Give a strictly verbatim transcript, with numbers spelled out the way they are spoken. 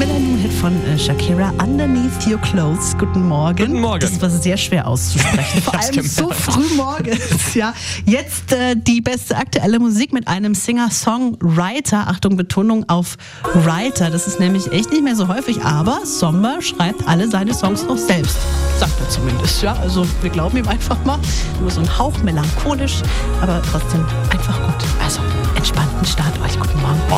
Melanie-Hit von äh, Shakira, Underneath Your Clothes. Guten Morgen. Guten Morgen. Das war sehr schwer auszusprechen, vor allem gemerkt. so früh morgens. Ja. Jetzt äh, die beste aktuelle Musik mit einem Singer-Songwriter. Achtung, Betonung auf Writer. Das ist nämlich echt nicht mehr so häufig, aber Sommer schreibt alle seine Songs noch selbst. Sagt er zumindest. Ja, also wir glauben ihm einfach mal. Nur so ein Hauch melancholisch, aber trotzdem einfach gut. Also entspannten Start euch. Guten Morgen.